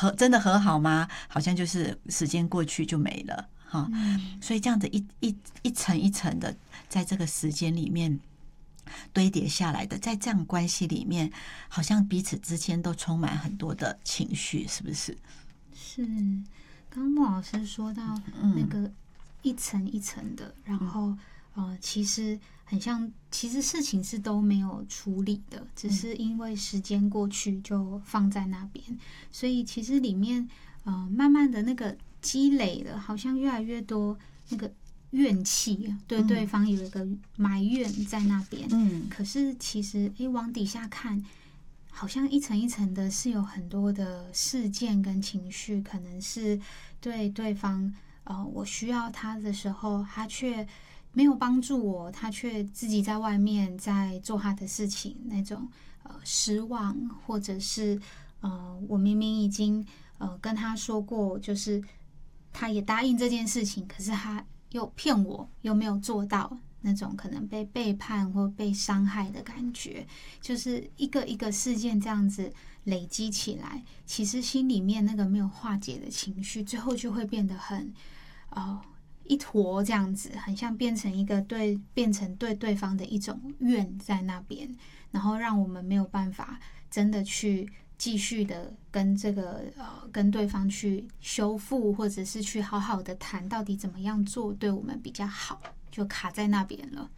真的和好吗？好像就是时间过去就没了哈。所以这样的一层一层的，在这个时间里面堆叠下来的，在这样关系里面，好像彼此之间都充满很多的情绪，是不是？ 是。刚莫老师说到那个一层一层的，然后其实很像，其实事情是都没有处理的，只是因为时间过去就放在那边，所以其实里面慢慢的那个积累了，好像越来越多那个怨气，对对方有一个埋怨在那边。可是其实往底下看，好像一层一层的，是有很多的事件跟情绪，可能是对对方我需要他的时候，他却没有帮助我，他却自己在外面在做他的事情，那种失望，或者是我明明已经跟他说过，就是他也答应这件事情，可是他又骗我，又没有做到，那种可能被背叛或被伤害的感觉，就是一个一个事件这样子累积起来，其实心里面那个没有化解的情绪，最后就会变得很一坨这样子，很像变成对对方的一种怨在那边，然后让我们没有办法真的去继续的跟跟对方去修复，或者是去好好的谈到底怎么样做对我们比较好，就卡在那边了。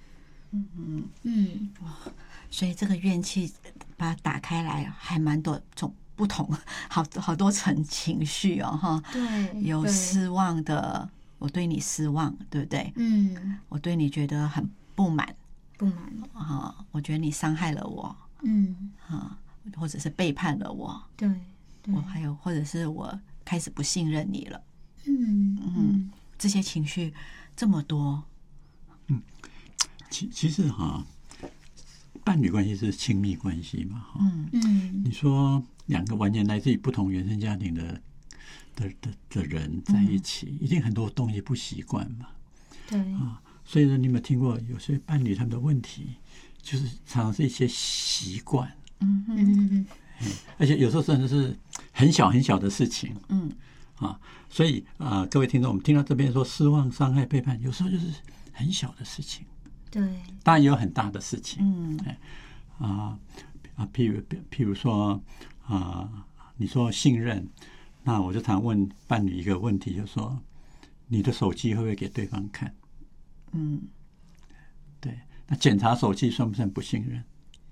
所以这个怨气把它打开来，还蛮多种不同，好多层情绪哦，哈。 对， 有失望的，我对你失望，对不对？我对你觉得很不满啊，我觉得你伤害了我，或者是背叛了我， 对， 我还有或者是我开始不信任你了，这些情绪这么多， 其实伴侣关系是亲密关系嘛，你说两个完全来自于不同原生家庭的人在一起，一定很多东西不习惯嘛， 对所以呢，你有没有听过有些伴侣他们的问题，就是常常是一些习惯，而且有时候甚至是很小很小的事情，所以各位听众，我们听到这边说失望、伤害、背叛，有时候就是很小的事情。 对， 当然也有很大的事情，譬如说你说信任，那我就常问伴侣一个问题，就是说你的手机会不会给对方看？对，那检查手机算不算不信任？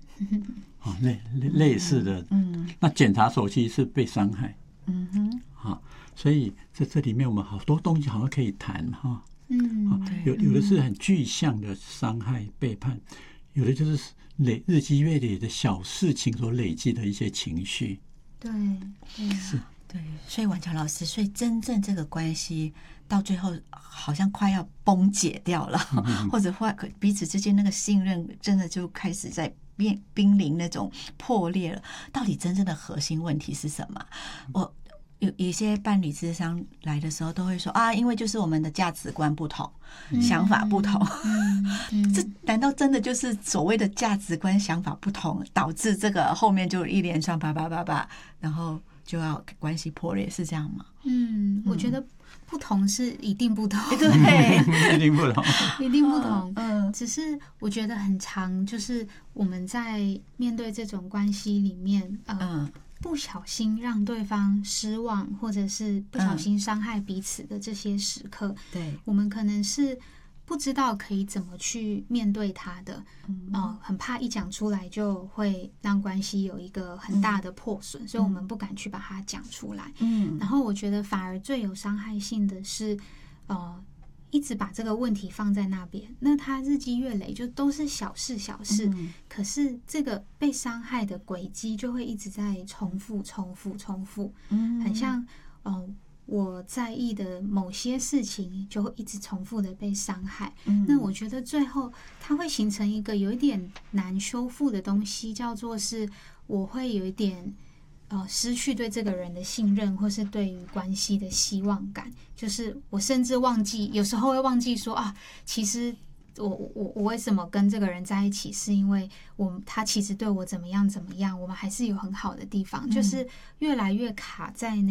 类似的，那检查手机是被伤害，所以在这里面我们好多东西好像可以谈哈。有的是很具象的伤害、背叛，有的就是日积月累的小事情所累积的一些情绪。 对， 是， 对。所以婉乔老师，所以真正这个关系到最后好像快要崩解掉了，或者彼此之间那个信任真的就开始在濒临那种破裂了。到底真正的核心问题是什么？有一些伴侣咨商来的时候都会说因为就是我们的价值观不同，想法不同，这难道真的就是所谓的价值观想法不同导致这个后面就一连串叭，然后就要关系破裂，是这样吗？ 我觉得不同是一定不同， 对， 一定不同， 一定不同。只是我觉得很常，就是我们在面对这种关系里面，不小心让对方失望，或者是不小心伤害彼此的这些时刻， 对， 我们可能是不知道可以怎么去面对他的，很怕一讲出来就会让关系有一个很大的破损，所以我们不敢去把它讲出来。然后我觉得反而最有伤害性的是，一直把这个问题放在那边，那他日积月累就都是小事，可是这个被伤害的轨迹就会一直在重复，很像我在意的某些事情就会一直重复的被伤害。那我觉得最后它会形成一个有一点难修复的东西，叫做是我会有一点失去对这个人的信任，或是对于关系的希望感，就是我甚至有时候会忘记说其实我为什么跟这个人在一起，是因为他其实对我怎么样，我们还是有很好的地方，就是越来越卡在